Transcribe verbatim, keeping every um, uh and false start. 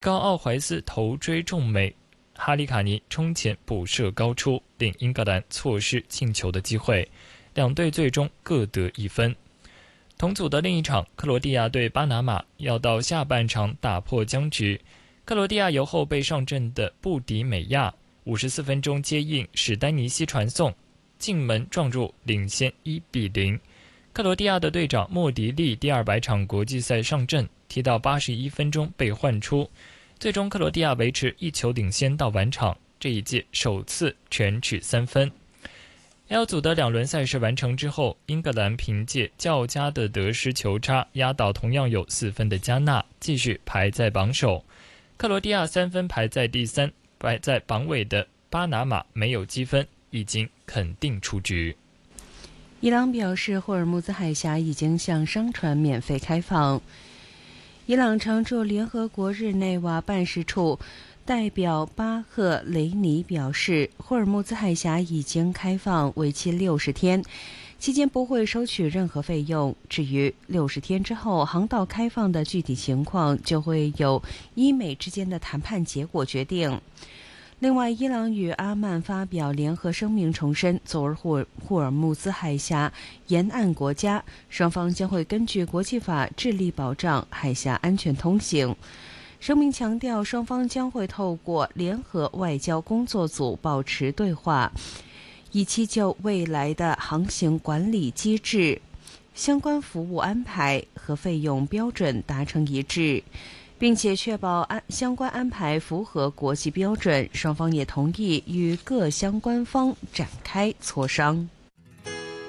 高奥怀斯头追中美，哈里卡尼冲前补射高出，令英格兰错失进球的机会，两队最终各得一分。同组的另一场，克罗地亚对巴拿马要到下半场打破僵局。克罗地亚由后备上阵的布迪美亚五十四分钟接应史丹尼西传送进门撞入，领先一比零。克罗地亚的队长莫迪利第二百场国际赛上阵，踢到八十一分钟被换出，最终克罗地亚维持一球领先到完场，这一届首次全取三分。L 组的两轮赛事完成之后，英格兰凭借较佳的得失球差压倒同样有四分的加纳，继续排在榜首。克罗地亚三分排在第三，排在榜尾的巴拿马没有积分，已经肯定出局。 伊朗表示，霍尔木兹海峡已经向商船免费开放。伊朗常驻联合国日内瓦办事处代表巴赫雷尼表示，霍尔木兹海峡已经开放，为期六十天，期间不会收取任何费用。至于六十天之后航道开放的具体情况，就会由伊美之间的谈判结果决定。另外，伊朗与阿曼发表联合声明，重申作为霍霍尔木兹海峡沿岸国家，双方将会根据国际法致力保障海峡安全通行。声明强调，双方将会透过联合外交工作组保持对话，以期就未来的航行管理机制、相关服务安排和费用标准达成一致，并且确保安相关安排符合国际标准。双方也同意与各相关方展开磋商。